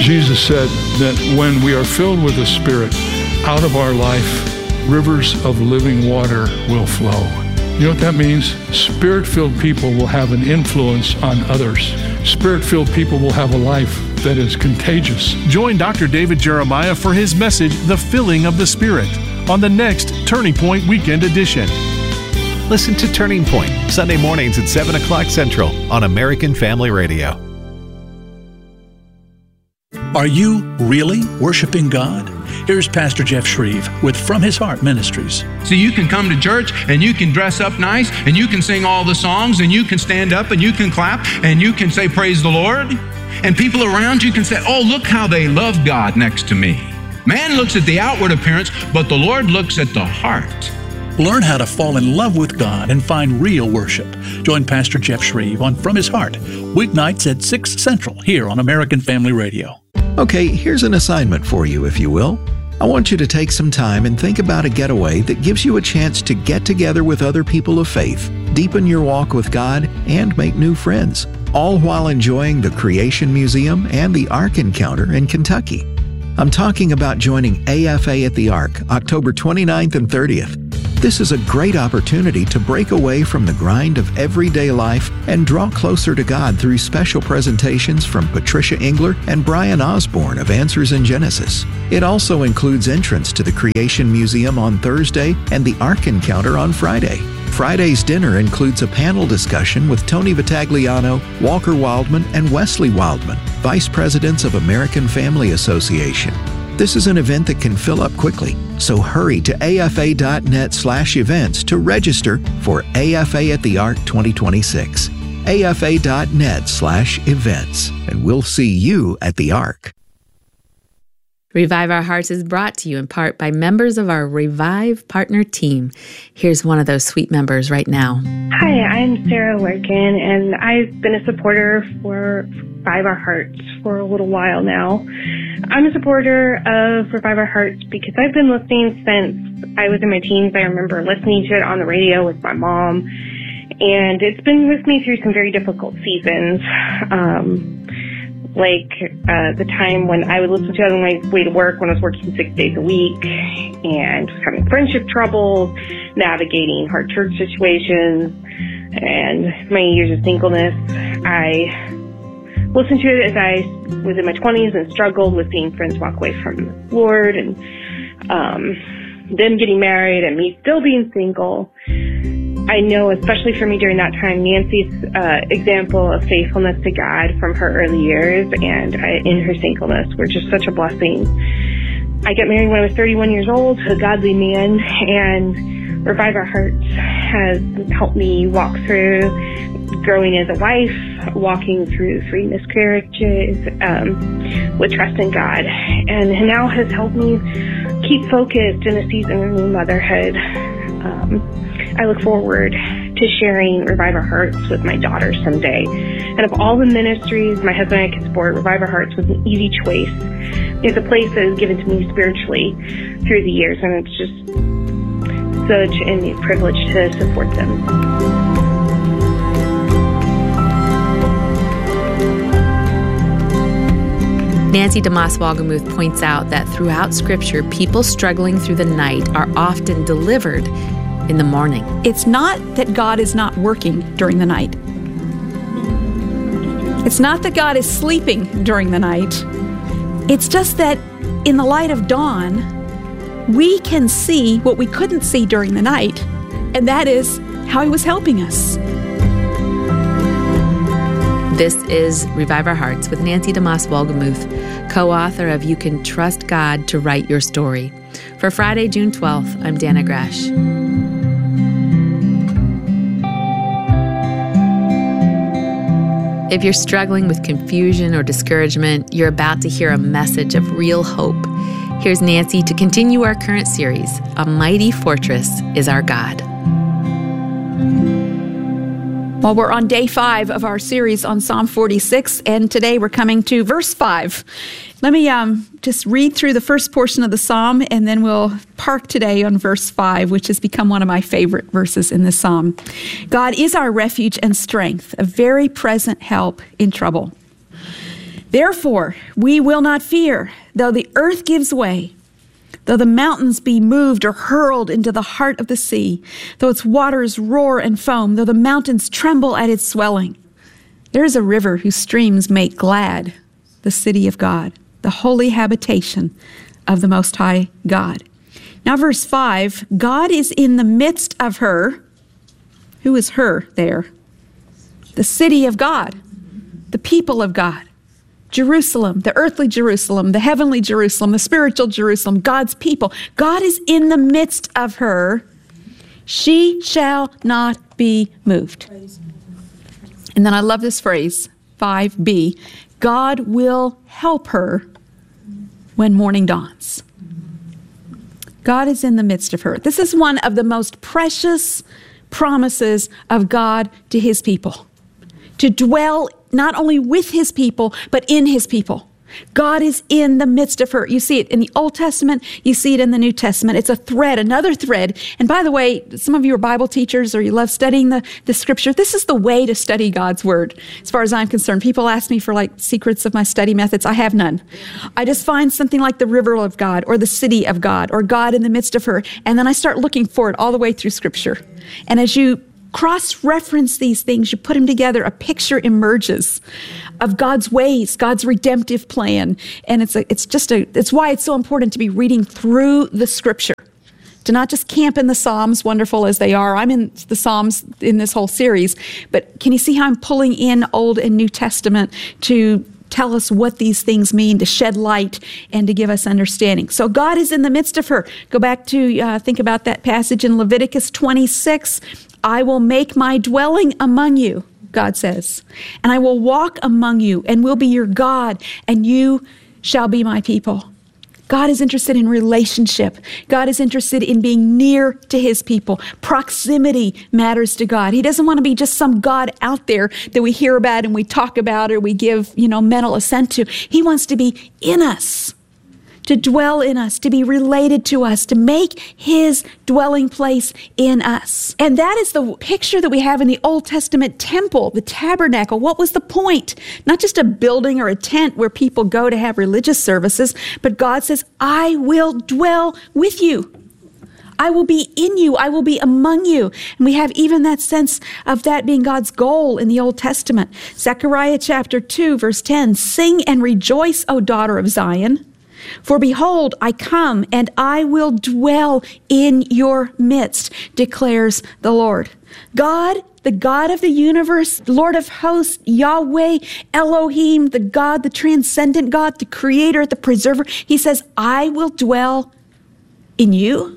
Jesus said that when we are filled with the Spirit, out of our life, rivers of living water will flow. You know what that means? Spirit-filled people will have an influence on others. Spirit-filled people will have a life that is contagious. Join Dr. David Jeremiah for his message, The Filling of the Spirit, on the next Turning Point Weekend Edition. Listen to Turning Point, Sunday mornings at 7 o'clock Central on American Family Radio. Are you really worshiping God? Here's Pastor Jeff Shreve with From His Heart Ministries. So you can come to church and you can dress up nice and you can sing all the songs and you can stand up and you can clap and you can say, praise the Lord. And people around you can say, oh, look how they love God next to me. Man looks at the outward appearance, but the Lord looks at the heart. Learn how to fall in love with God and find real worship. Join Pastor Jeff Shreve on From His Heart, weeknights at 6 Central here on American Family Radio. Okay, here's an assignment for you, if you will. I want you to take some time and think about a getaway that gives you a chance to get together with other people of faith, deepen your walk with God, and make new friends, all while enjoying the Creation Museum and the Ark Encounter in Kentucky. I'm talking about joining AFA at the Ark, October 29th and 30th. This is a great opportunity to break away from the grind of everyday life and draw closer to God through special presentations from Patricia Engler and Brian Osborne of Answers in Genesis. It also includes entrance to the Creation Museum on Thursday and the Ark Encounter on Friday. Friday's dinner includes a panel discussion with Tony Vitagliano, Walker Wildman, and Wesley Wildman, Vice Presidents of American Family Association. This is an event that can fill up quickly, so hurry to afa.net/events to register for AFA at the Ark 2026. afa.net/events, and we'll see you at the Ark. Revive Our Hearts is brought to you in part by members of our Revive Partner Team. Here's one of those sweet members right now. Hi, I'm Sarah Workin, and I've been a supporter for Revive Our Hearts for a little while now. I'm a supporter of Revive Our Hearts because I've been listening since I was in my teens. I remember listening to it on the radio with my mom, and it's been with me through some very difficult seasons. Like the time when I would listen to it on my way to work when I was working 6 days a week and was having friendship troubles, navigating hard church situations, and my years of singleness. I listened to it as I was in my 20s and struggled with seeing friends walk away from the Lord and them getting married and me still being single. I know, especially for me during that time, Nancy's example of faithfulness to God from her early years and in her singleness were just such a blessing. I got married when I was 31 years old to a godly man, and Revive Our Hearts has helped me walk through growing as a wife, walking through 3 miscarriages with trust in God, and now has helped me keep focused in a season of new motherhood. I look forward to sharing Revive Our Hearts with my daughter someday. And of all the ministries my husband and I can support, Revive Our Hearts was an easy choice. It's a place that is given to me spiritually through the years, and it's just such a privilege to support them. Nancy DeMoss Wolgemuth points out that throughout Scripture, people struggling through the night are often delivered in the morning. It's not that God is not working during the night. It's not that God is sleeping during the night. It's just that in the light of dawn, we can see what we couldn't see during the night, and that is how He was helping us. This is Revive Our Hearts with Nancy DeMoss Wolgemuth, co-author of You Can Trust God to Write Your Story. For Friday, June 12th, I'm Dana Gresh. If you're struggling with confusion or discouragement, you're about to hear a message of real hope. Here's Nancy to continue our current series, A Mighty Fortress is Our God. Well, we're on day 5 of our series on Psalm 46, and today we're coming to verse 5. Let me just read through the first portion of the psalm, and then we'll park today on verse 5, which has become one of my favorite verses in this psalm. God is our refuge and strength, a very present help in trouble. Therefore, we will not fear, though the earth gives way, though the mountains be moved or hurled into the heart of the sea, though its waters roar and foam, though the mountains tremble at its swelling. There is a river whose streams make glad the city of God, the holy habitation of the Most High God. Now, verse 5, God is in the midst of her. Who is her there? The city of God, the people of God. Jerusalem, the earthly Jerusalem, the heavenly Jerusalem, the spiritual Jerusalem, God's people. God is in the midst of her. She shall not be moved. And then I love this phrase, 5b, God will help her when morning dawns. God is in the midst of her. This is one of the most precious promises of God to his people. To dwell not only with his people, but in his people. God is in the midst of her. You see it in the Old Testament. You see it in the New Testament. It's a thread, another thread. And by the way, some of you are Bible teachers or you love studying the scripture. This is the way to study God's word, as far as I'm concerned. People ask me for secrets of my study methods. I have none. I just find something like the river of God or the city of God or God in the midst of her. And then I start looking for it all the way through scripture. And as you cross-reference these things, you put them together, a picture emerges of God's ways, God's redemptive plan. And it's why it's so important to be reading through the scripture, to not just camp in the Psalms, wonderful as they are. I'm in the Psalms in this whole series, but can you see how I'm pulling in Old and New Testament to tell us what these things mean, to shed light and to give us understanding. So God is in the midst of her. Go back to think about that passage in Leviticus 26. I will make my dwelling among you, God says, and I will walk among you and will be your God, and you shall be my people. God is interested in relationship. God is interested in being near to his people. Proximity matters to God. He doesn't want to be just some God out there that we hear about and we talk about or we give, mental assent to. He wants to be in us, to dwell in us, to be related to us, to make his dwelling place in us. And that is the picture that we have in the Old Testament temple, the tabernacle. What was the point? Not just a building or a tent where people go to have religious services, but God says, I will dwell with you. I will be in you. I will be among you. And we have even that sense of that being God's goal in the Old Testament. Zechariah chapter 2, verse 10, sing and rejoice, O daughter of Zion. For behold, I come and I will dwell in your midst, declares the Lord. God, the God of the universe, Lord of hosts, Yahweh, Elohim, the God, the transcendent God, the creator, the preserver. He says, I will dwell in you.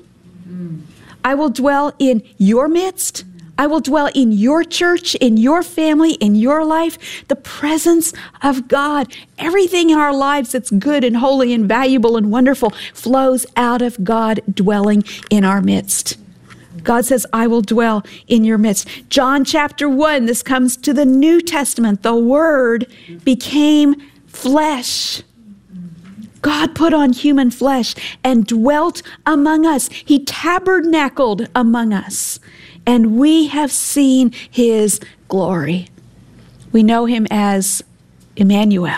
I will dwell in your midst. I will dwell in your church, in your family, in your life. The presence of God. Everything in our lives that's good and holy and valuable and wonderful flows out of God dwelling in our midst. God says, I will dwell in your midst. John chapter 1, this comes to the New Testament. The Word became flesh. God put on human flesh and dwelt among us. He tabernacled among us. And we have seen his glory. We know him as Emmanuel,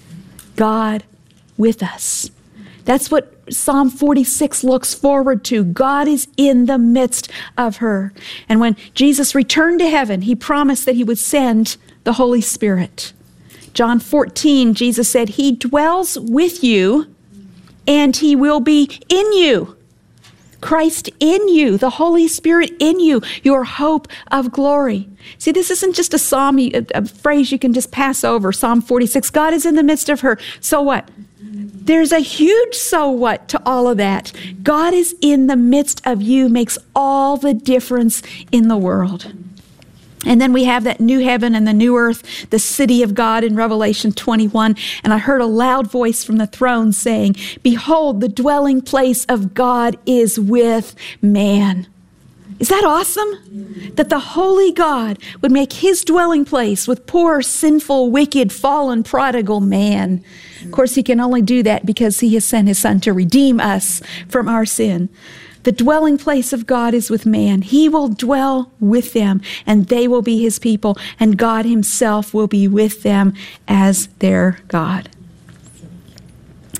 God with us. That's what Psalm 46 looks forward to. God is in the midst of her. And when Jesus returned to heaven, he promised that he would send the Holy Spirit. John 14, Jesus said, he dwells with you and he will be in you. Christ in you, the Holy Spirit in you, your hope of glory. See, this isn't just a psalm, a phrase you can just pass over. Psalm 46, God is in the midst of her. So what? There's a huge so what to all of that. God is in the midst of you makes all the difference in the world. And then we have that new heaven and the new earth, the city of God in Revelation 21. And I heard a loud voice from the throne saying, behold, the dwelling place of God is with man. Is that awesome? That the holy God would make his dwelling place with poor, sinful, wicked, fallen, prodigal man. Of course, he can only do that because he has sent his son to redeem us from our sin. The dwelling place of God is with man. He will dwell with them, and they will be his people, and God himself will be with them as their God.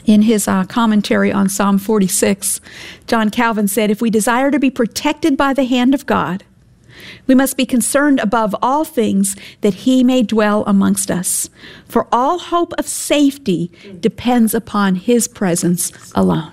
In his commentary on Psalm 46, John Calvin said, "If we desire to be protected by the hand of God, we must be concerned above all things that he may dwell amongst us. For all hope of safety depends upon his presence alone."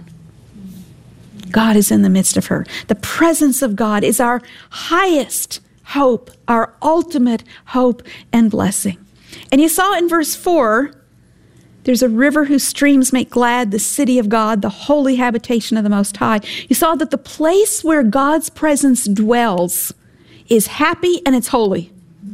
God is in the midst of her. The presence of God is our highest hope, our ultimate hope and blessing. And you saw in verse 4, there's a river whose streams make glad the city of God, the holy habitation of the Most High. You saw that the place where God's presence dwells is happy and it's holy.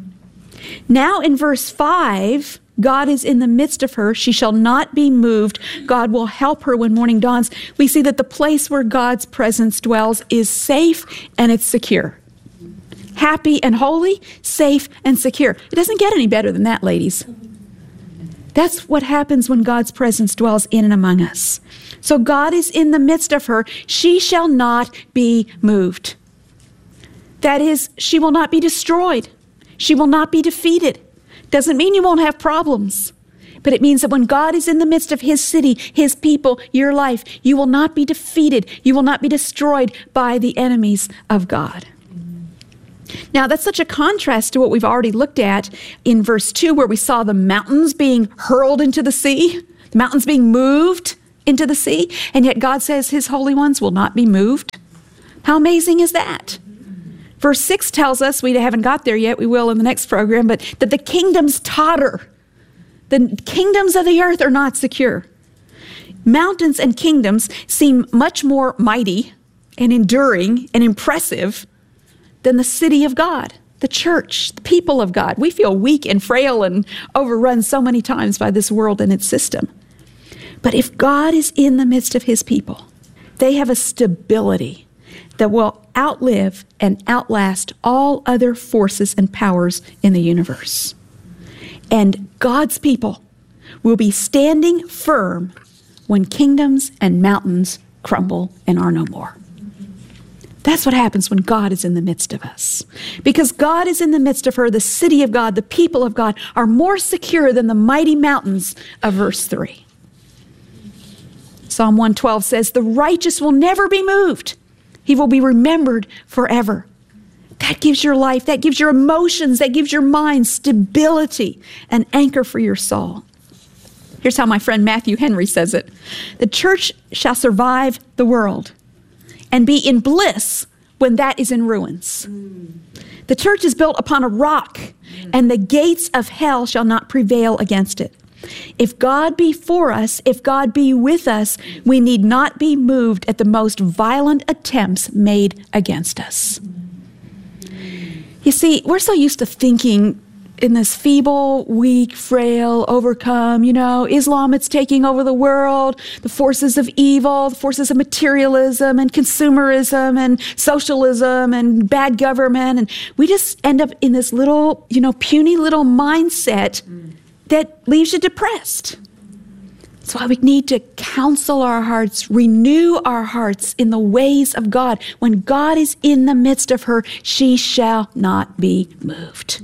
Now in verse 5, God is in the midst of her. She shall not be moved. God will help her when morning dawns. We see that the place where God's presence dwells is safe and it's secure. Happy and holy, safe and secure. It doesn't get any better than that, ladies. That's what happens when God's presence dwells in and among us. So God is in the midst of her. She shall not be moved. That is, she will not be destroyed. She will not be defeated. Doesn't mean you won't have problems, but it means that when God is in the midst of his city, his people, your life, you will not be defeated. You will not be destroyed by the enemies of God. Now, that's such a contrast to what we've already looked at in verse 2, where we saw the mountains being hurled into the sea, the mountains being moved into the sea, and yet God says his holy ones will not be moved. How amazing is that? Verse 6 tells us, we haven't got there yet, we will in the next program, but that the kingdoms totter. The kingdoms of the earth are not secure. Mountains and kingdoms seem much more mighty and enduring and impressive than the city of God, the church, the people of God. We feel weak and frail and overrun so many times by this world and its system. But if God is in the midst of his people, they have a stability that will outlive and outlast all other forces and powers in the universe. And God's people will be standing firm when kingdoms and mountains crumble and are no more. That's what happens when God is in the midst of us. Because God is in the midst of her, the city of God, the people of God are more secure than the mighty mountains of verse 3. Psalm 112 says, "The righteous will never be moved. He will be remembered forever." That gives your life, that gives your emotions, that gives your mind stability, an anchor for your soul. Here's how my friend Matthew Henry says it. "The church shall survive the world and be in bliss when that is in ruins. The church is built upon a rock, and the gates of hell shall not prevail against it. If God be for us, if God be with us, we need not be moved at the most violent attempts made against us." You see, we're so used to thinking in this feeble, weak, frail, overcome, Islam, it's taking over the world, the forces of evil, the forces of materialism and consumerism and socialism and bad government. And we just end up in this little, puny little mindset that leaves you depressed. That's why we need to counsel our hearts, renew our hearts in the ways of God. When God is in the midst of her, she shall not be moved.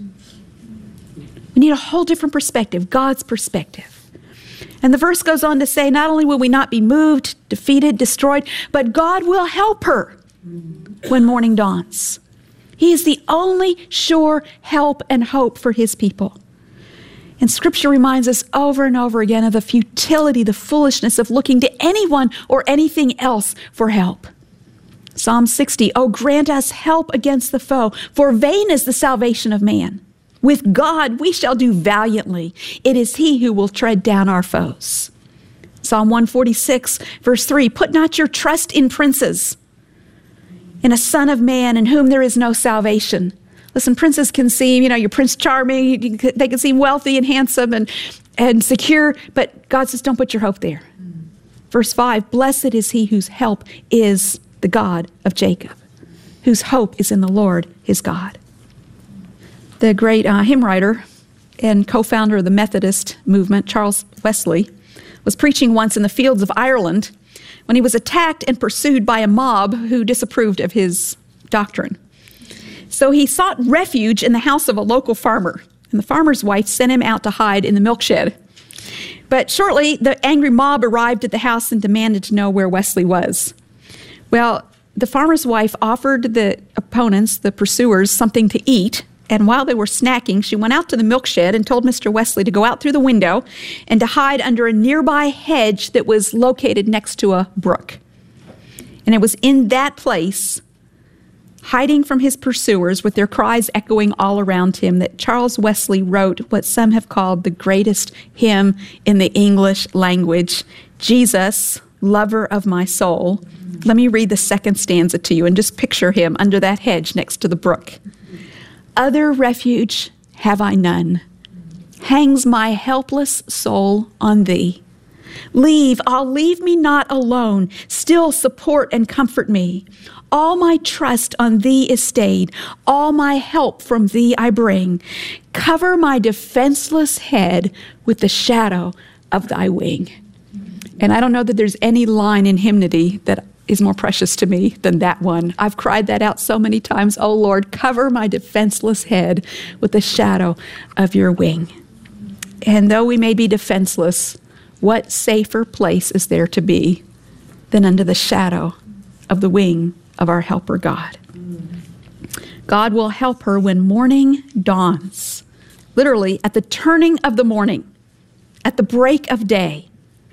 We need a whole different perspective, God's perspective. And the verse goes on to say, not only will we not be moved, defeated, destroyed, but God will help her when morning dawns. He is the only sure help and hope for his people. And Scripture reminds us over and over again of the futility, the foolishness of looking to anyone or anything else for help. Psalm 60, "Oh, grant us help against the foe, for vain is the salvation of man. With God we shall do valiantly. It is he who will tread down our foes." Psalm 146, verse 3, "Put not your trust in princes, in a son of man in whom there is no salvation." Listen, princes can seem, your Prince Charming, they can seem wealthy and handsome and secure, but God says, don't put your hope there. Verse 5, "Blessed is he whose help is the God of Jacob, whose hope is in the Lord his God." The great hymn writer and co-founder of the Methodist movement, Charles Wesley, was preaching once in the fields of Ireland when he was attacked and pursued by a mob who disapproved of his doctrine. So he sought refuge in the house of a local farmer, and the farmer's wife sent him out to hide in the milk shed. But shortly, the angry mob arrived at the house and demanded to know where Wesley was. Well, the farmer's wife offered the opponents, the pursuers, something to eat. And while they were snacking, she went out to the milk shed and told Mr. Wesley to go out through the window and to hide under a nearby hedge that was located next to a brook. And it was in that place, hiding from his pursuers with their cries echoing all around him, that Charles Wesley wrote what some have called the greatest hymn in the English language, Jesus, Lover of My Soul. Let me read the second stanza to you and just picture him under that hedge next to the brook. Other refuge have I none. Hangs my helpless soul on thee. Leave me not alone. Still support and comfort me. All my trust on thee is stayed. All my help from thee I bring. Cover my defenseless head with the shadow of thy wing. And I don't know that there's any line in hymnody that is more precious to me than that one. I've cried that out so many times. Oh Lord, cover my defenseless head with the shadow of your wing. And though we may be defenseless, what safer place is there to be than under the shadow of the wing of our helper God? God will help her when morning dawns, literally at the turning of the morning, at the break of day.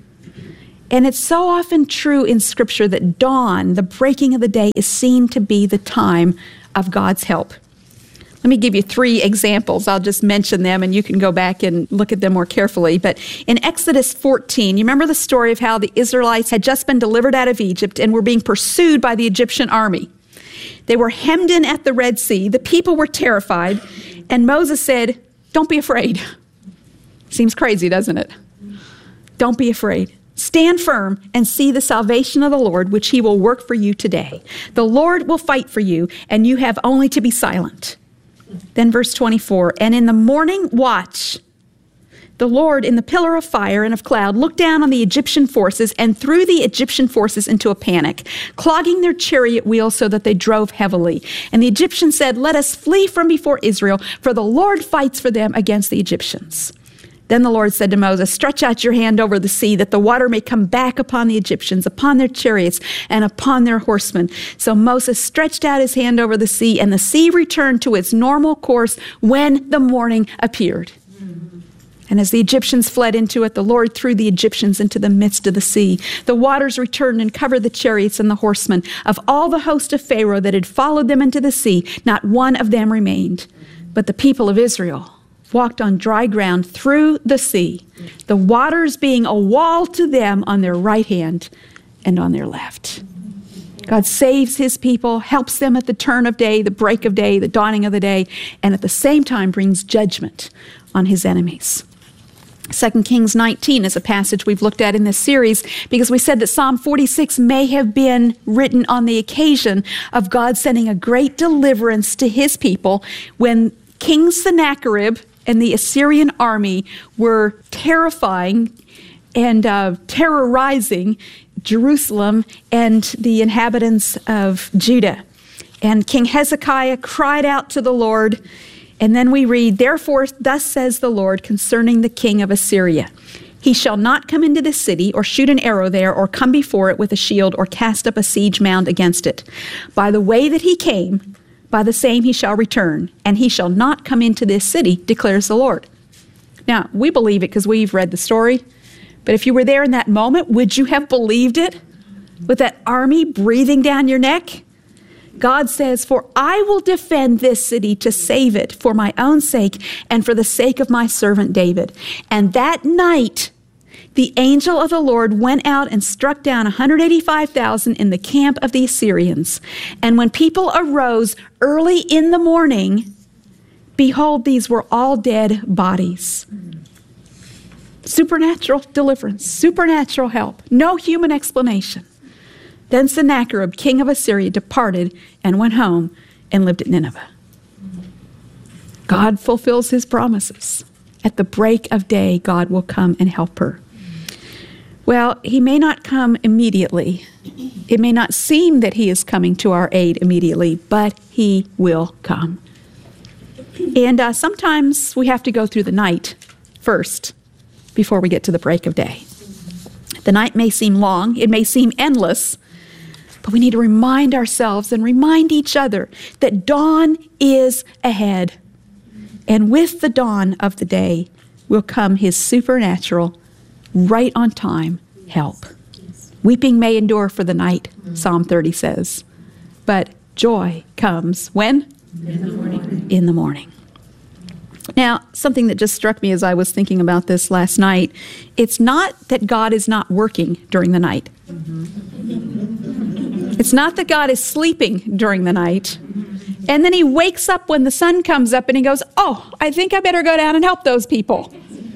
And it's so often true in Scripture that dawn, the breaking of the day, is seen to be the time of God's help. Let me give you 3 examples. I'll just mention them and you can go back and look at them more carefully. But in Exodus 14, you remember the story of how the Israelites had just been delivered out of Egypt and were being pursued by the Egyptian army. They were hemmed in at the Red Sea. The people were terrified. And Moses said, "Don't be afraid." Seems crazy, doesn't it? Don't be afraid. Stand firm and see the salvation of the Lord, which he will work for you today. The Lord will fight for you, and you have only to be silent. Then verse 24, and in the morning watch, the Lord in the pillar of fire and of cloud looked down on the Egyptian forces and threw the Egyptian forces into a panic, clogging their chariot wheels so that they drove heavily. And the Egyptians said, "Let us flee from before Israel, for the Lord fights for them against the Egyptians." Then the Lord said to Moses, "Stretch out your hand over the sea, that the water may come back upon the Egyptians, upon their chariots, and upon their horsemen." So Moses stretched out his hand over the sea, and the sea returned to its normal course when the morning appeared. And as the Egyptians fled into it, the Lord threw the Egyptians into the midst of the sea. The waters returned and covered the chariots and the horsemen. Of all the host of Pharaoh that had followed them into the sea, not one of them remained. But the people of Israel walked on dry ground through the sea, the waters being a wall to them on their right hand and on their left. God saves his people, helps them at the turn of day, the break of day, the dawning of the day, and at the same time brings judgment on his enemies. 2 Kings 19 is a passage we've looked at in this series because we said that Psalm 46 may have been written on the occasion of God sending a great deliverance to his people when King Sennacherib and the Assyrian army were terrifying and terrorizing Jerusalem and the inhabitants of Judah. And King Hezekiah cried out to the Lord. And then we read, "Therefore, thus says the Lord concerning the king of Assyria, he shall not come into this city or shoot an arrow there or come before it with a shield or cast up a siege mound against it. By the way that he came, by the same he shall return, and he shall not come into this city, declares the Lord." Now, we believe it because we've read the story, but if you were there in that moment, would you have believed it? With that army breathing down your neck? God says, "For I will defend this city to save it for my own sake and for the sake of my servant David." And that night, the angel of the Lord went out and struck down 185,000 in the camp of the Assyrians. And when people arose early in the morning, behold, these were all dead bodies. Supernatural deliverance, supernatural help, no human explanation. Then Sennacherib, king of Assyria, departed and went home and lived at Nineveh. God fulfills his promises. At the break of day, God will come and help her. Well, he may not come immediately. It may not seem that he is coming to our aid immediately, but he will come. And sometimes we have to go through the night first before we get to the break of day. The night may seem long, it may seem endless, but we need to remind ourselves and remind each other that dawn is ahead. And with the dawn of the day will come his supernatural, right on time help. Weeping may endure for the night, Psalm 30 says, but joy comes when? In the morning. In the morning. Now, something that just struck me as I was thinking about this last night, it's not that God is not working during the night. It's not that God is sleeping during the night. And then he wakes up when the sun comes up and he goes, oh, I think I better go down and help those people.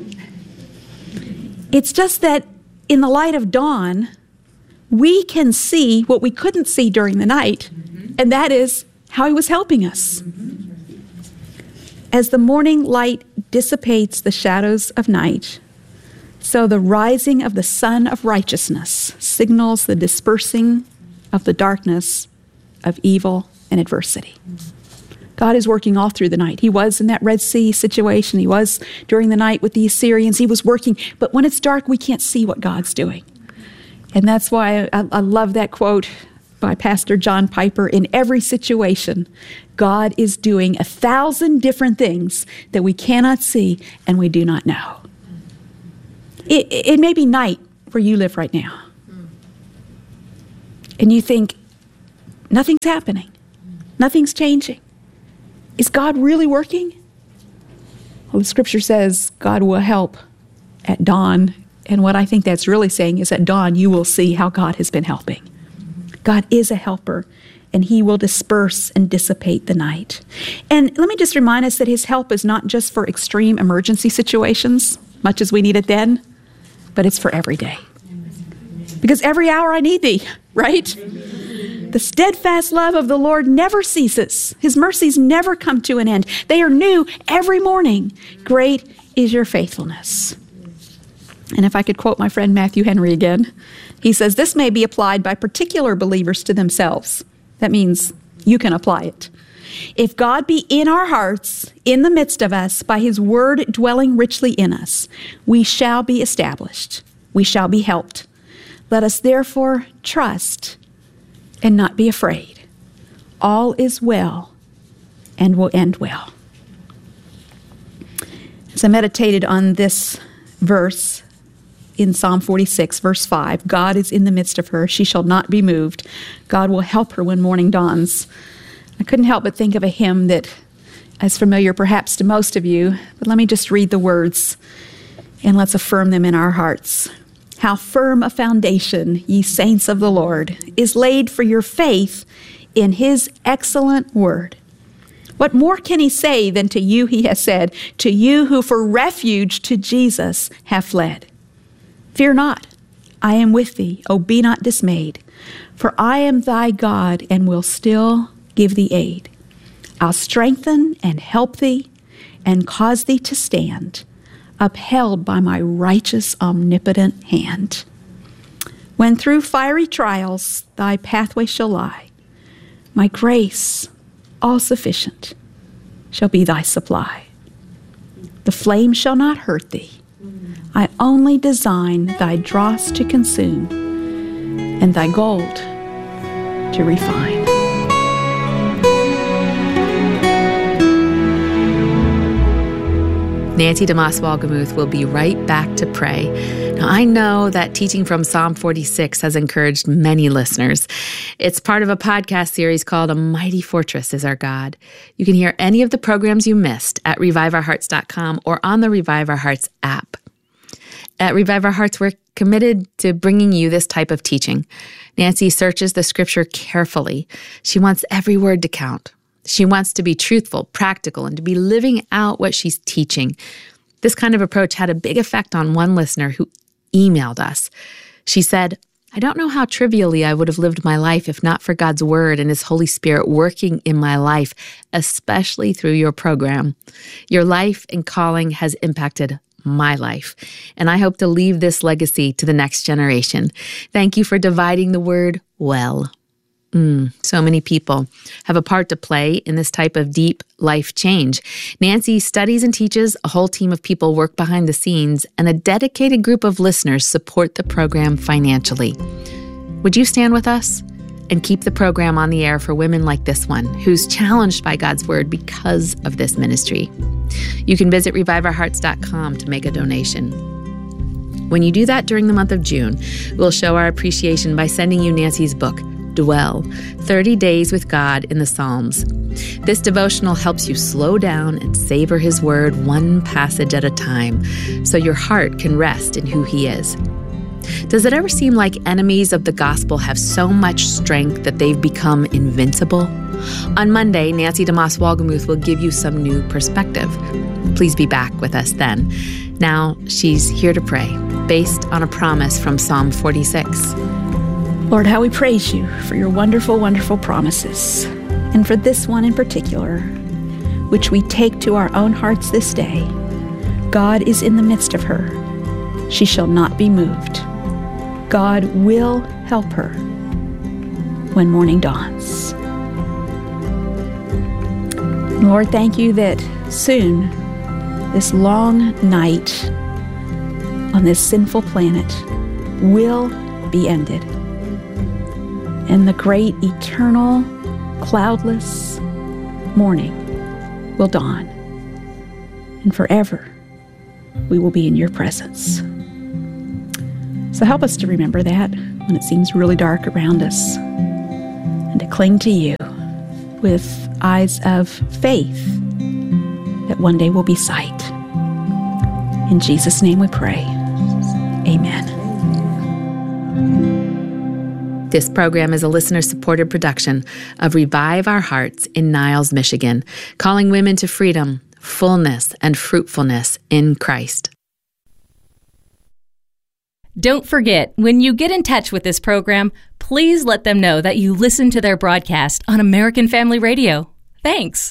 It's just that in the light of dawn, we can see what we couldn't see during the night, and that is how he was helping us. As the morning light dissipates the shadows of night, so the rising of the sun of righteousness signals the dispersing of the darkness of evil and adversity. God is working all through the night. He was in that Red Sea situation. He was during the night with the Assyrians. He was working. But when it's dark, we can't see what God's doing. And that's why I love that quote by Pastor John Piper. In every situation, God is doing 1,000 different things that we cannot see and we do not know. It may be night where you live right now. And you think, nothing's happening. Nothing's changing. Is God really working? Well, the scripture says God will help at dawn. And what I think that's really saying is at dawn, you will see how God has been helping. God is a helper, and he will disperse and dissipate the night. And let me just remind us that his help is not just for extreme emergency situations, much as we need it then, but it's for every day. Because every hour I need thee, right? The steadfast love of the Lord never ceases. His mercies never come to an end. They are new every morning. Great is your faithfulness. And if I could quote my friend Matthew Henry again, he says, this may be applied by particular believers to themselves. That means you can apply it. If God be in our hearts, in the midst of us, by his word dwelling richly in us, we shall be established. We shall be helped. Let us therefore trust and not be afraid. All is well and will end well. As I meditated on this verse in Psalm 46, verse 5, God is in the midst of her. She shall not be moved. God will help her when morning dawns. I couldn't help but think of a hymn that is familiar perhaps to most of you, but let me just read the words and let's affirm them in our hearts. How firm a foundation, ye saints of the Lord, is laid for your faith in his excellent word. What more can he say than to you he has said, to you who for refuge to Jesus have fled? Fear not, I am with thee, O be not dismayed, for I am thy God and will still give thee aid. I'll strengthen and help thee and cause thee to stand, upheld by my righteous, omnipotent hand. When through fiery trials thy pathway shall lie, my grace, all sufficient, shall be thy supply. The flame shall not hurt thee. I only design thy dross to consume and thy gold to refine. Nancy DeMoss Wolgemuth will be right back to pray. Now, I know that teaching from Psalm 46 has encouraged many listeners. It's part of a podcast series called A Mighty Fortress is Our God. You can hear any of the programs you missed at reviveourhearts.com or on the Revive Our Hearts app. At Revive Our Hearts, we're committed to bringing you this type of teaching. Nancy searches the scripture carefully. She wants every word to count. She wants to be truthful, practical, and to be living out what she's teaching. This kind of approach had a big effect on one listener who emailed us. She said, I don't know how trivially I would have lived my life if not for God's Word and His Holy Spirit working in my life, especially through your program. Your life and calling has impacted my life, and I hope to leave this legacy to the next generation. Thank you for dividing the Word well. So many people have a part to play in this type of deep life change. Nancy studies and teaches, a whole team of people work behind the scenes, and a dedicated group of listeners support the program financially. Would you stand with us and keep the program on the air for women like this one, who's challenged by God's word because of this ministry? You can visit reviveourhearts.com to make a donation. When you do that during the month of June, we'll show our appreciation by sending you Nancy's book, Dwell, 30 Days with God in the Psalms. This devotional helps you slow down and savor His Word one passage at a time so your heart can rest in who He is. Does it ever seem like enemies of the gospel have so much strength that they've become invincible? On Monday, Nancy DeMoss Wolgemuth will give you some new perspective. Please be back with us then. Now, she's here to pray, based on a promise from Psalm 46. Lord, how we praise you for your wonderful, wonderful promises, and for this one in particular, which we take to our own hearts this day. God is in the midst of her. She shall not be moved. God will help her when morning dawns. Lord, thank you that soon this long night on this sinful planet will be ended. And the great, eternal, cloudless morning will dawn. And forever, we will be in your presence. So help us to remember that when it seems really dark around us, and to cling to you with eyes of faith that one day will be sight. In Jesus' name we pray. Amen. This program is a listener-supported production of Revive Our Hearts in Niles, Michigan, calling women to freedom, fullness, and fruitfulness in Christ. Don't forget, when you get in touch with this program, please let them know that you listen to their broadcast on American Family Radio. Thanks.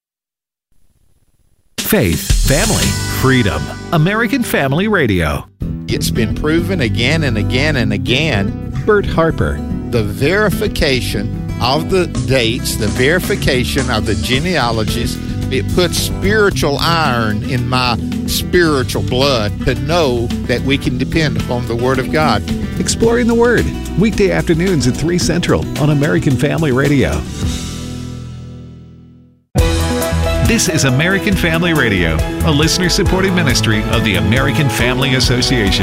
Faith, family, freedom. American Family Radio. It's been proven again and again and again. Bert Harper. The verification of the dates, the verification of the genealogies, it puts spiritual iron in my spiritual blood to know that we can depend upon the Word of God. Exploring the Word. Weekday afternoons at 3 Central on American Family Radio. This is American Family Radio, a listener-supported ministry of the American Family Association.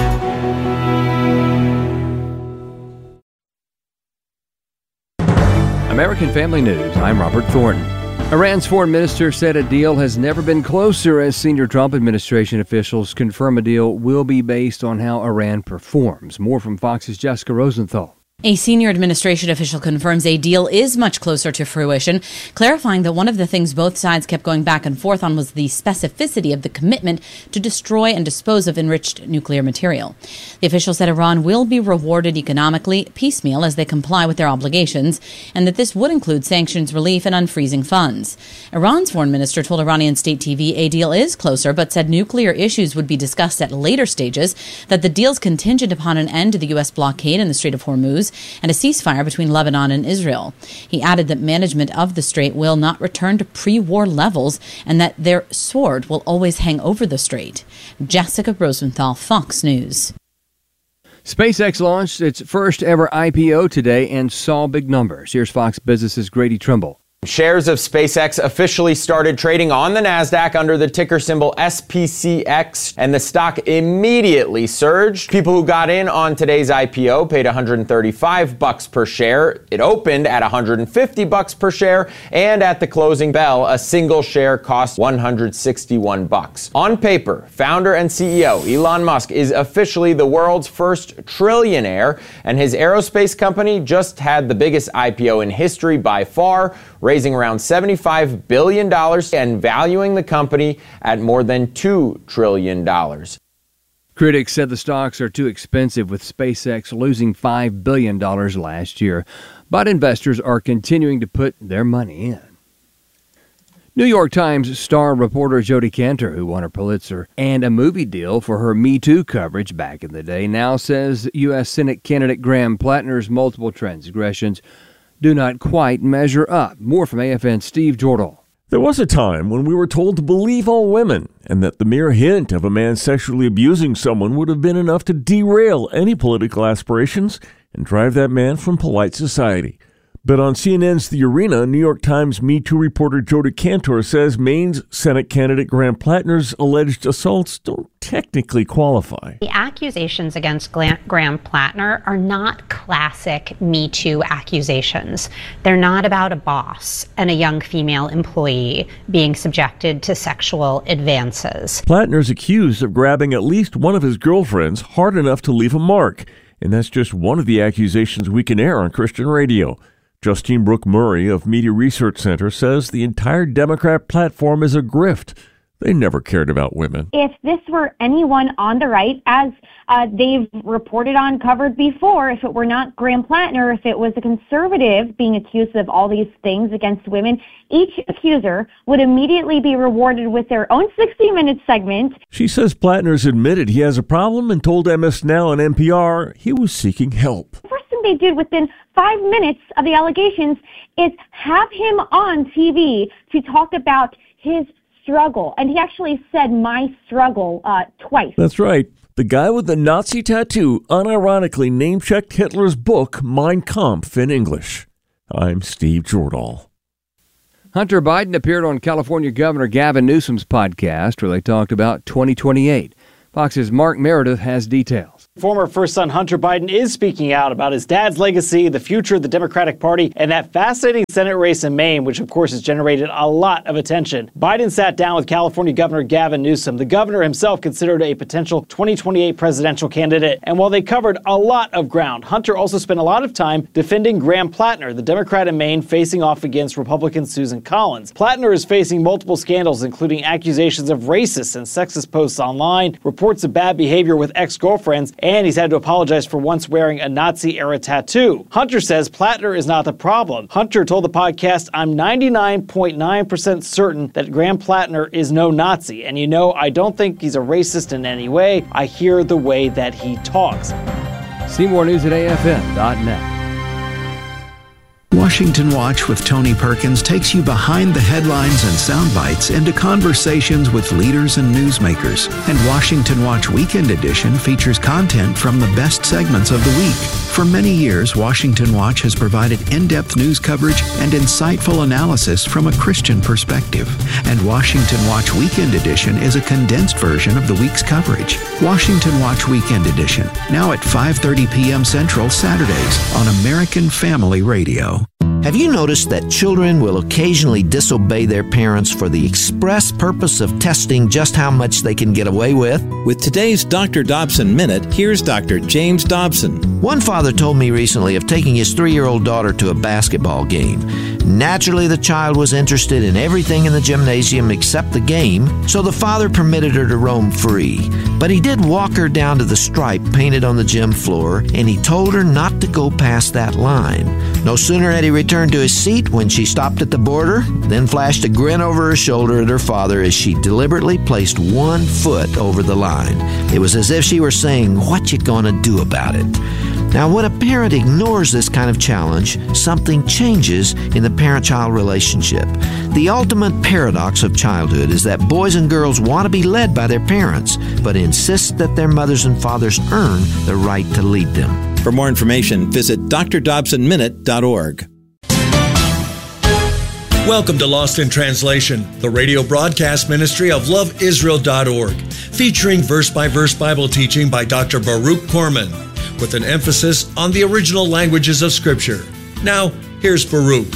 American Family News, I'm Robert Thornton. Iran's foreign minister said a deal has never been closer as senior Trump administration officials confirm a deal will be based on how Iran performs. More from Fox's Jessica Rosenthal. A senior administration official confirms a deal is much closer to fruition, clarifying that one of the things both sides kept going back and forth on was the specificity of the commitment to destroy and dispose of enriched nuclear material. The official said Iran will be rewarded economically, piecemeal, as they comply with their obligations, and that this would include sanctions relief and unfreezing funds. Iran's foreign minister told Iranian state TV a deal is closer, but said nuclear issues would be discussed at later stages, that the deal's contingent upon an end to the U.S. blockade in the Strait of Hormuz and a ceasefire between Lebanon and Israel. He added that management of the strait will not return to pre-war levels and that their sword will always hang over the strait. Jessica Rosenthal, Fox News. SpaceX launched its first ever IPO today and saw big numbers. Here's Fox Business's Grady Trimble. Shares of SpaceX officially started trading on the NASDAQ under the ticker symbol SPCX, and the stock immediately surged. People who got in on today's IPO paid $135 per share. It opened at $150 per share, and at the closing bell, a single share cost $161. On paper, founder and CEO Elon Musk is officially the world's first trillionaire, and his aerospace company just had the biggest IPO in history by far, raising around $75 billion and valuing the company at more than $2 trillion. Critics said the stocks are too expensive, with SpaceX losing $5 billion last year. But investors are continuing to put their money in. New York Times star reporter Jodi Kantor, who won a Pulitzer and a movie deal for her Me Too coverage back in the day, now says U.S. Senate candidate Graham Plattner's multiple transgressions do not quite measure up. More from AFN's Steve Jordahl. There was a time when we were told to believe all women, and that the mere hint of a man sexually abusing someone would have been enough to derail any political aspirations and drive that man from polite society. But on CNN's The Arena, New York Times Me Too reporter Jodi Kantor says Maine's Senate candidate Graham Plattner's alleged assaults don't technically qualify. The accusations against Graham Plattner are not classic Me Too accusations. They're not about a boss and a young female employee being subjected to sexual advances. Plattner's accused of grabbing at least one of his girlfriends hard enough to leave a mark, and that's just one of the accusations we can air on Christian radio. Justine Brooke Murray of Media Research Center says the entire Democrat platform is a grift. They never cared about women. If this were anyone on the right, as they've reported on, covered before, if it were not Graham Plattner, if it was a conservative being accused of all these things against women, each accuser would immediately be rewarded with their own 60-minute segment. She says Plattner's admitted he has a problem and told MS Now and NPR he was seeking help. The first thing they did within 5 minutes of the allegations is have him on TV to talk about his struggle. And he actually said my struggle twice. That's right. The guy with the Nazi tattoo unironically name-checked Hitler's book, Mein Kampf, in English. I'm Steve Jordahl. Hunter Biden appeared on California Governor Gavin Newsom's podcast where they talked about 2028. Fox's Mark Meredith has details. Former first son Hunter Biden is speaking out about his dad's legacy, the future of the Democratic Party, and that fascinating Senate race in Maine, which of course has generated a lot of attention. Biden sat down with California Governor Gavin Newsom. The governor himself considered a potential 2028 presidential candidate. And while they covered a lot of ground, Hunter also spent a lot of time defending Graham Plattner, the Democrat in Maine facing off against Republican Susan Collins. Plattner is facing multiple scandals, including accusations of racist and sexist posts online, reports of bad behavior with ex-girlfriends, and he's had to apologize for once wearing a Nazi-era tattoo. Hunter says Plattner is not the problem. Hunter told the podcast, "I'm 99.9% certain that Graham Plattner is no Nazi. And you know, I don't think he's a racist in any way. I hear the way that he talks." See more news at AFN.net. Washington Watch with Tony Perkins takes you behind the headlines and sound bites into conversations with leaders and newsmakers. And Washington Watch Weekend Edition features content from the best segments of the week. For many years, Washington Watch has provided in-depth news coverage and insightful analysis from a Christian perspective. And Washington Watch Weekend Edition is a condensed version of the week's coverage. Washington Watch Weekend Edition, now at 5:30 p.m. Central Saturdays on American Family Radio. Have you noticed that children will occasionally disobey their parents for the express purpose of testing just how much they can get away with? With today's Dr. Dobson Minute, here's Dr. James Dobson. One father told me recently of taking his 3-year-old daughter to a basketball game. Naturally, the child was interested in everything in the gymnasium except the game, so the father permitted her to roam free. But he did walk her down to the stripe painted on the gym floor, and he told her not to go past that line. No sooner had he returned to his seat when she stopped at the border, then flashed a grin over her shoulder at her father as she deliberately placed 1 foot over the line. It was as if she were saying, "What you gonna do about it?" Now, when a parent ignores this kind of challenge, something changes in the parent-child relationship. The ultimate paradox of childhood is that boys and girls want to be led by their parents, but insist that their mothers and fathers earn the right to lead them. For more information, visit drdobsonminute.org. Welcome to Lost in Translation, the radio broadcast ministry of loveisrael.org, featuring verse-by-verse Bible teaching by Dr. Baruch Corman, with an emphasis on the original languages of Scripture. Now, here's Baruch.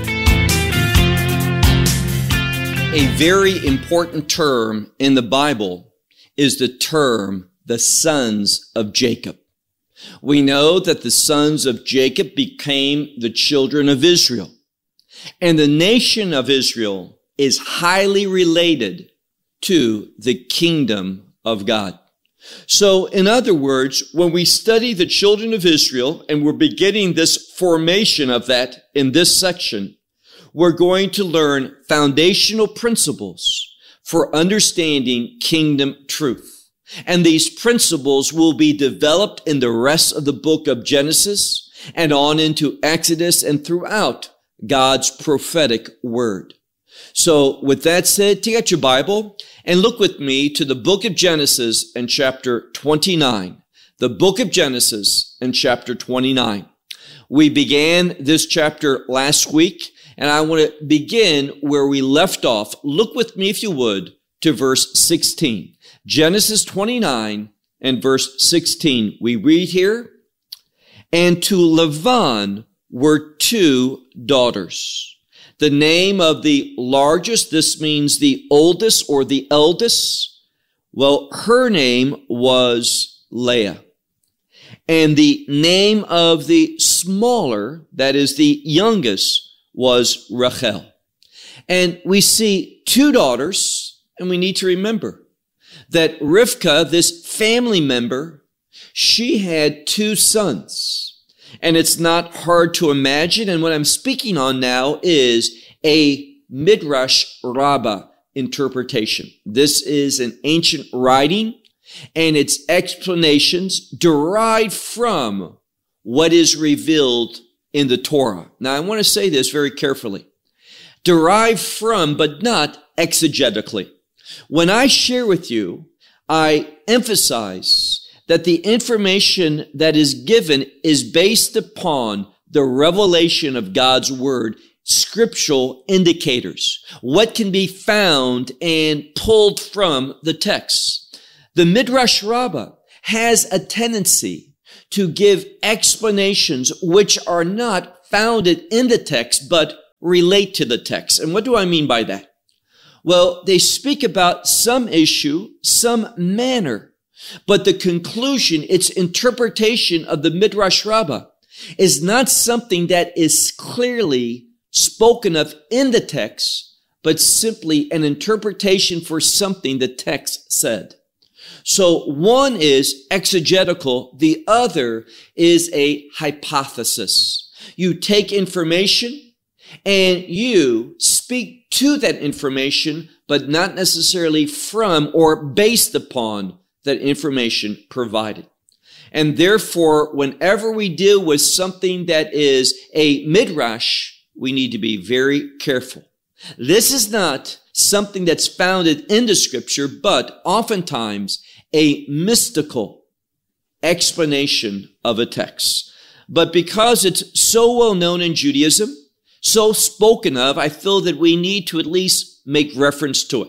A very important term in the Bible is the term, the sons of Jacob. We know that the sons of Jacob became the children of Israel. And the nation of Israel is highly related to the kingdom of God. So, in other words, when we study the children of Israel, and we're beginning this formation of that in this section, we're going to learn foundational principles for understanding kingdom truth. And these principles will be developed in the rest of the book of Genesis and on into Exodus and throughout God's prophetic word. So with that said, take out your Bible and look with me to the book of Genesis and chapter 29. The book of Genesis and chapter 29. We began this chapter last week, and I want to begin where we left off. Look with me, if you would, to verse 16. Genesis 29 and verse 16. We read here, "And to Laban were 2 daughters. The name of the largest," this means the oldest or the eldest, well, her name was Leah. And the name of the smaller, that is the youngest, was Rachel. And we see 2 daughters, and we need to remember that Rivkah, this family member, she had 2 sons. And it's not hard to imagine, and what I'm speaking on now is a Midrash Rabbah interpretation. This is an ancient writing, and its explanations derived from what is revealed in the Torah. Now, I want to say this very carefully. Derived from, but not exegetically. When I share with you, I emphasize that the information that is given is based upon the revelation of God's word, scriptural indicators, what can be found and pulled from the text. The Midrash Rabbah has a tendency to give explanations which are not founded in the text, but relate to the text. And what do I mean by that? Well, they speak about some issue, some manner, but the conclusion, its interpretation of the Midrash Rabbah, is not something that is clearly spoken of in the text, but simply an interpretation for something the text said. So one is exegetical, the other is a hypothesis. You take information and you speak to that information, but not necessarily from or based upon that information provided. And therefore, whenever we deal with something that is a midrash, we need to be very careful. This is not something that's founded in the scripture, but oftentimes a mystical explanation of a text. But because it's so well known in Judaism, so spoken of, I feel that we need to at least make reference to it.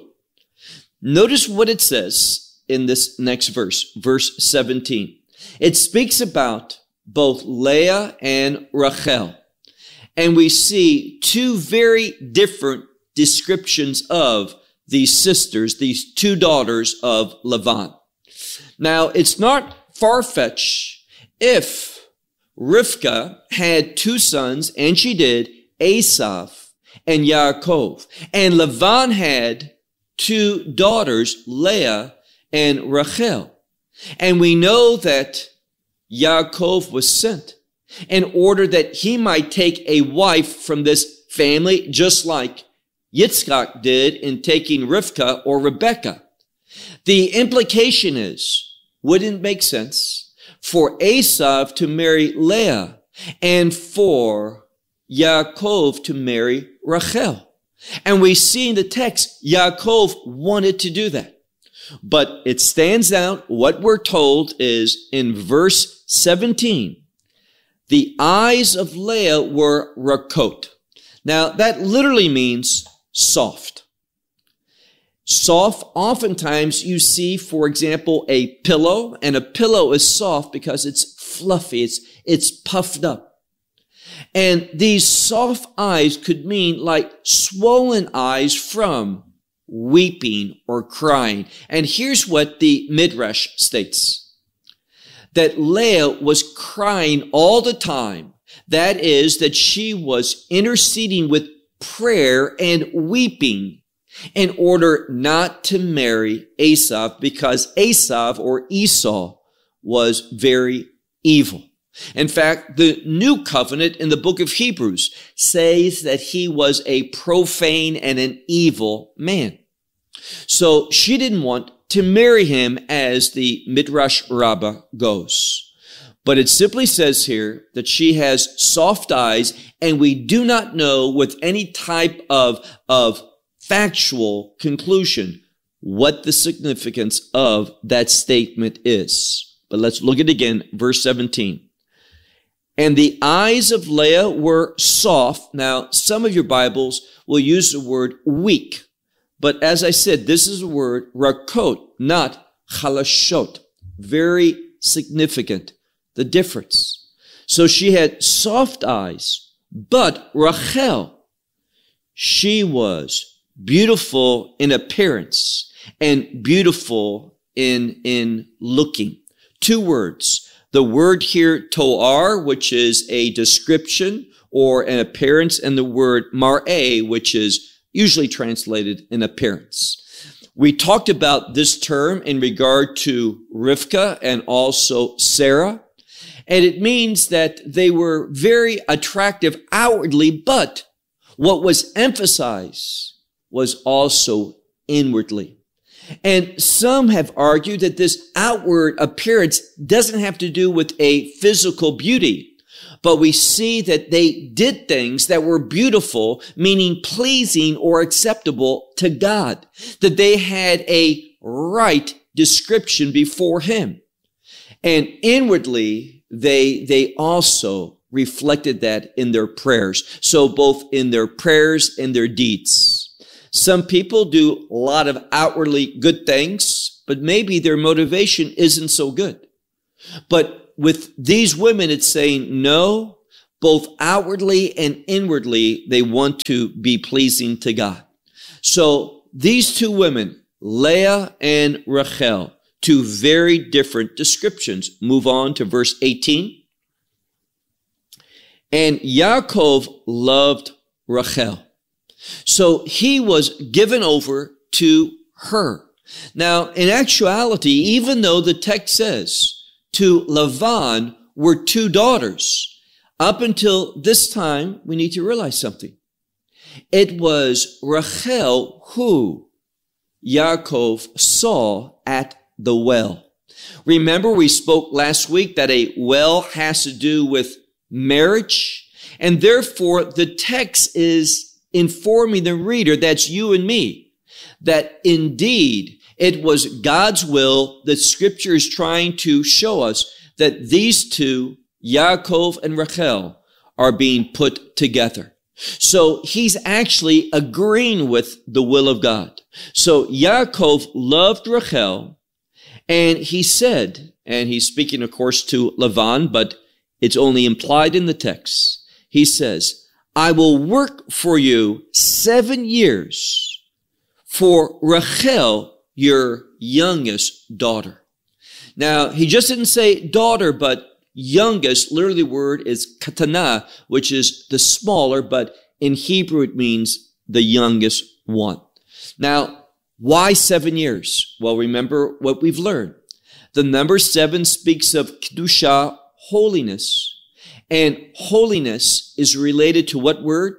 Notice what it says in this next verse, verse 17. It speaks about both Leah and Rachel. And we see 2 very different descriptions of these sisters, these 2 daughters of Laban. Now, it's not far-fetched if Rivkah had 2 sons, and she did, Esav and Yaakov. And Laban had 2 daughters, Leah and Rachel. And we know that Yaakov was sent in order that he might take a wife from this family, just like Yitzchak did in taking Rivkah or Rebekah. The implication is, wouldn't it make sense for Esav to marry Leah and for Yaakov to marry Rachel? And we see in the text, Yaakov wanted to do that. But it stands out, what we're told is in verse 17, the eyes of Leah were rakot. Now, that literally means soft. Soft, oftentimes you see, for example, a pillow, and a pillow is soft because it's fluffy, it's puffed up. And these soft eyes could mean like swollen eyes from weeping or crying. And here's what the Midrash states, that Leah was crying all the time. That is, that she was interceding with prayer and weeping in order not to marry Esav, because Esav or Esau was very evil. In fact, the New Covenant in the book of Hebrews says that he was a profane and an evil man. So she didn't want to marry him, as the Midrash Rabbah goes. But it simply says here that she has soft eyes, and we do not know with any type of factual conclusion what the significance of that statement is. But let's look at it again, verse 17. And the eyes of Leah were soft. Now, some of your Bibles will use the word weak. But as I said, this is the word rakot, not chalashot. Very significant, the difference. So she had soft eyes, but Rachel, she was beautiful in appearance and beautiful in looking. Two words. The word here, toar, which is a description or an appearance, and the word mar'eh, which is usually translated in appearance. We talked about this term in regard to Rivka and also Sarah, and it means that they were very attractive outwardly, but what was emphasized was also inwardly. And some have argued that this outward appearance doesn't have to do with a physical beauty, but we see that they did things that were beautiful, meaning pleasing or acceptable to God, that they had a right description before Him. And inwardly, they also reflected that in their prayers. So both in their prayers and their deeds. Some people do a lot of outwardly good things, but maybe their motivation isn't so good. But with these women, it's saying no, both outwardly and inwardly, they want to be pleasing to God. So these two women, Leah and Rachel, two very different descriptions. Move on to verse 18. And Yaakov loved Rachel. So he was given over to her. Now, in actuality, even though the text says to Lavan were two daughters, up until this time, we need to realize something. It was Rachel who Yaakov saw at the well. Remember, we spoke last week that a well has to do with marriage, and therefore the text is informing the reader, that's you and me, that indeed it was God's will that Scripture is trying to show us that these two, Yaakov and Rachel, are being put together. So he's actually agreeing with the will of God. So Yaakov loved Rachel, and he said, and he's speaking, of course, to Lavan, but it's only implied in the text. He says, I will work for you 7 years for Rachel, your youngest daughter. Now, he just didn't say daughter, but youngest. Literally, the word is katana, which is the smaller, but in Hebrew, it means the youngest one. Now, why 7 years? Well, remember what we've learned. The number 7 speaks of kedusha, holiness. And holiness is related to what word?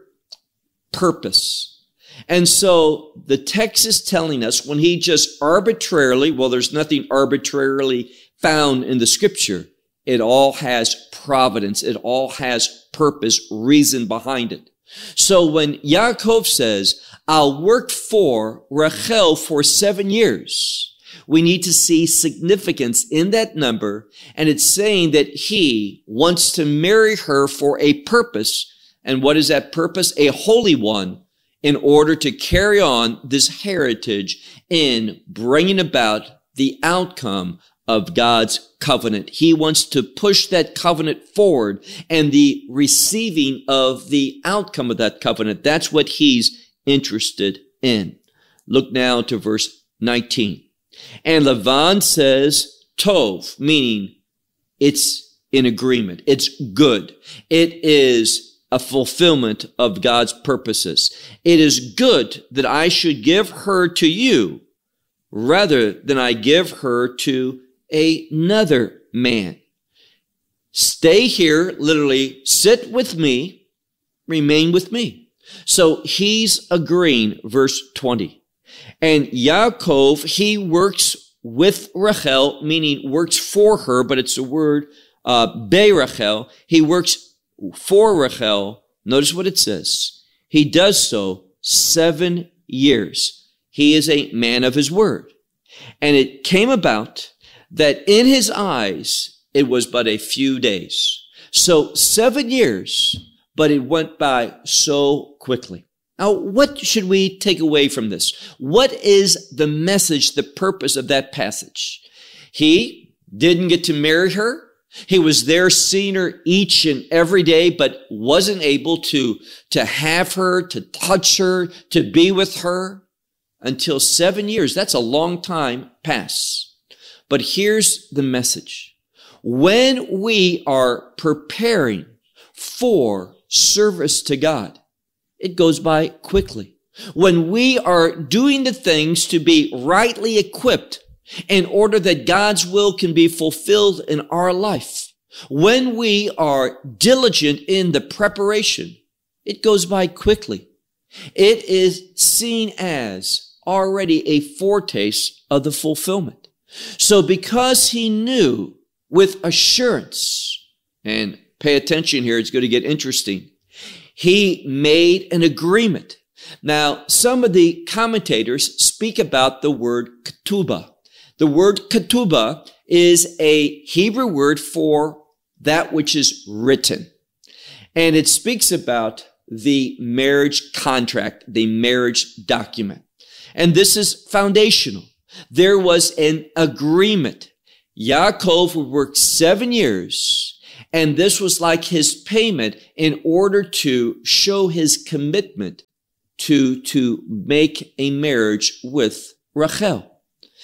Purpose. And so the text is telling us when he just arbitrarily, well, there's nothing arbitrarily found in the Scripture. It all has providence. It all has purpose, reason behind it. So when Yaakov says, I'll work for Rachel for 7 years, we need to see significance in that number, and it's saying that he wants to marry her for a purpose. And what is that purpose? A holy one, in order to carry on this heritage in bringing about the outcome of God's covenant. He wants to push that covenant forward and the receiving of the outcome of that covenant. That's what he's interested in. Look now to verse 19. And Lavan says, Tov, meaning it's in agreement. It's good. It is a fulfillment of God's purposes. It is good that I should give her to you rather than I give her to another man. Stay here, literally, sit with me, remain with me. So he's agreeing, verse 20. And Yaakov, he works with Rachel, meaning works for her, but it's a word Rachel. He works for Rachel. Notice what it says. He does so 7 years. He is a man of his word. And it came about that in his eyes, it was but a few days. So 7 years, but it went by so quickly. Now, what should we take away from this? What is the message, the purpose of that passage? He didn't get to marry her. He was there seeing her each and every day, but wasn't able to have her, to touch her, to be with her until 7 years. That's a long time pass. But here's the message. When we are preparing for service to God, it goes by quickly. When we are doing the things to be rightly equipped in order that God's will can be fulfilled in our life, when we are diligent in the preparation, it goes by quickly. It is seen as already a foretaste of the fulfillment. So because he knew with assurance, and pay attention here, it's going to get interesting, he made an agreement. Now, some of the commentators speak about the word ketubah. The word ketubah is a Hebrew word for that which is written. And it speaks about the marriage contract, the marriage document. And this is foundational. There was an agreement. Yaakov would work 7 years, and this was like his payment in order to show his commitment to make a marriage with Rachel.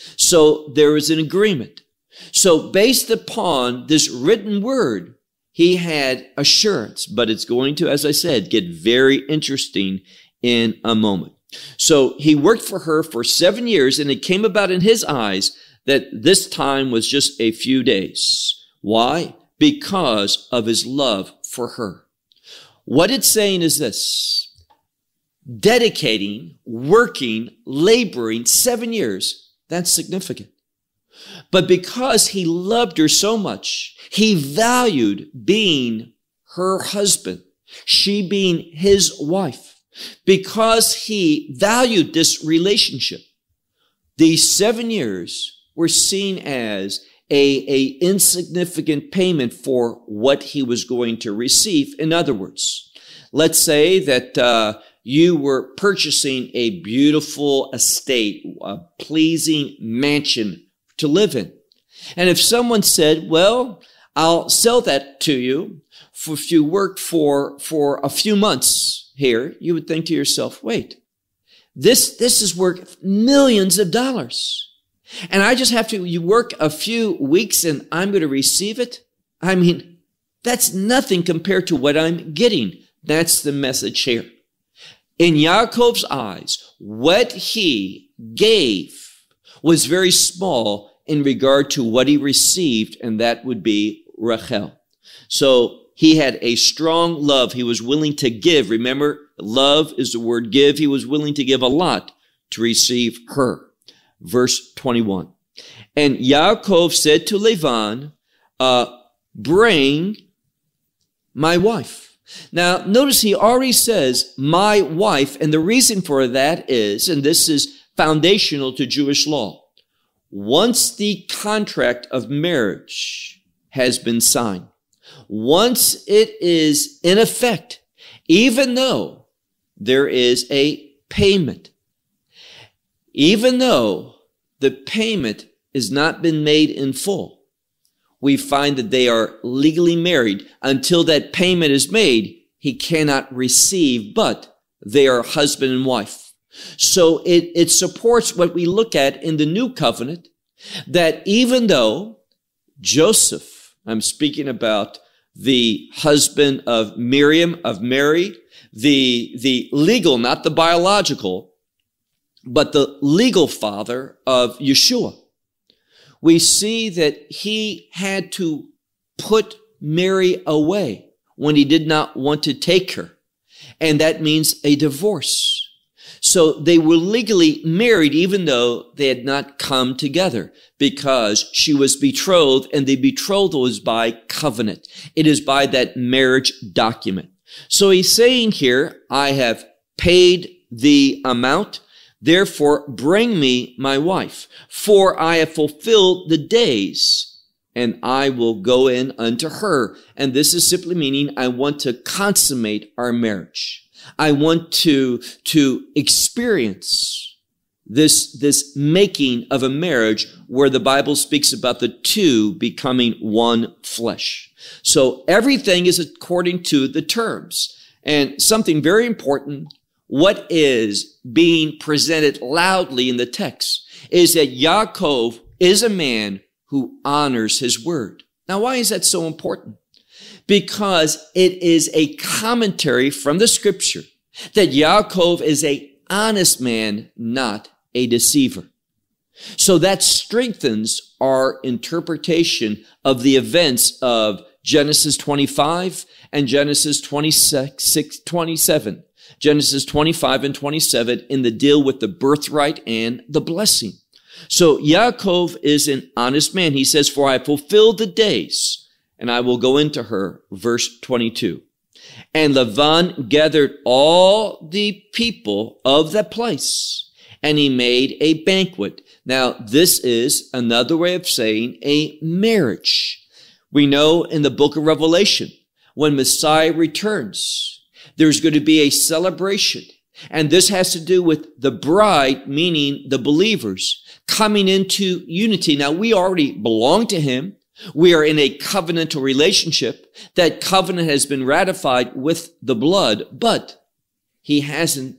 So there was an agreement. So based upon this written word, he had assurance, but it's going to, as I said, get very interesting in a moment. So he worked for her for 7 years, and it came about in his eyes that this time was just a few days. Why? Because of his love for her. What it's saying is this: dedicating, working, laboring 7 years, that's significant. But because he loved her so much, he valued being her husband, she being his wife. Because he valued this relationship, these 7 years were seen as a insignificant payment for what he was going to receive. In other words, let's say that you were purchasing a beautiful estate, a pleasing mansion to live in. And if someone said, well, I'll sell that to you if you work for a few months here, you would think to yourself, wait, this is worth millions of dollars. And I just have to, you work a few weeks and I'm going to receive it? I mean, that's nothing compared to what I'm getting. That's the message here. In Yaakov's eyes, what he gave was very small in regard to what he received, and that would be Rachel. So he had a strong love. He was willing to give. Remember, love is the word give. He was willing to give a lot to receive her. Verse 21. And Yaakov said to Laban, bring my wife. Now, notice he already says, my wife, and the reason for that is, and this is foundational to Jewish law, once the contract of marriage has been signed, once it is in effect, even though there is a payment, even though the payment has not been made in full, we find that they are legally married. Until that payment is made, he cannot receive, but they are husband and wife. So it supports what we look at in the new covenant, that even though Joseph, I'm speaking about the husband of Miriam, of Mary, the legal, not the biological, but the legal father of Yeshua, we see that he had to put Mary away when he did not want to take her. And that means a divorce. So they were legally married even though they had not come together, because she was betrothed, and the betrothal is by covenant. It is by that marriage document. So he's saying here, I have paid the amount, therefore bring me my wife, for I have fulfilled the days, and I will go in unto her. And this is simply meaning I want to consummate our marriage. I want to experience this making of a marriage where the Bible speaks about the two becoming one flesh. So everything is according to the terms. And something very important, what is being presented loudly in the text is that Yaakov is a man who honors his word. Now, why is that so important? Because it is a commentary from the scripture that Yaakov is an honest man, not a deceiver. So that strengthens our interpretation of the events of Genesis 25 and Genesis 27. Genesis 25 and 27 in the deal with the birthright and the blessing. So Yaakov is an honest man. He says, for I fulfilled the days, and I will go into her. Verse 22. And Laban gathered all the people of that place, and he made a banquet. Now, this is another way of saying a marriage. We know in the book of Revelation, when Messiah returns, there's going to be a celebration. And this has to do with the bride, meaning the believers, coming into unity. Now, we already belong to him. We are in a covenantal relationship. That covenant has been ratified with the blood, but he hasn't